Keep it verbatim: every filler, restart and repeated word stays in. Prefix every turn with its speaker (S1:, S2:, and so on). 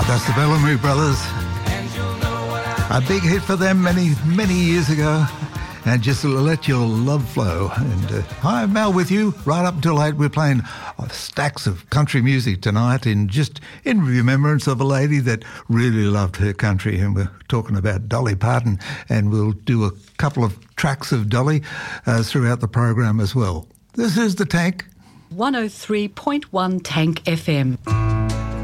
S1: That's the Bellamy Brothers. A big hit for them many, many years ago. And just let your love flow. And uh, hi, Mel with you. Right up until eight, we're playing uh, stacks of country music tonight in just in remembrance of a lady that really loved her country. And we're talking about Dolly Parton. And we'll do a couple of tracks of Dolly uh, throughout the program as well. This is The Tank.
S2: one oh three point one Tank F M.